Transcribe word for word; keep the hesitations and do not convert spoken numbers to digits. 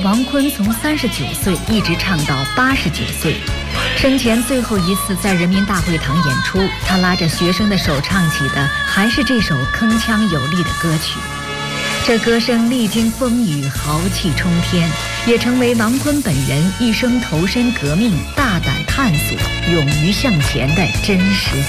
王坤从三十九岁一直唱到八十九岁，生前最后一次在人民大会堂演出，他拉着学生的手唱起的还是这首铿锵有力的歌曲。这歌声历经风雨，豪气冲天，也成为王坤本人一生投身革命、大胆探索、勇于向前的真实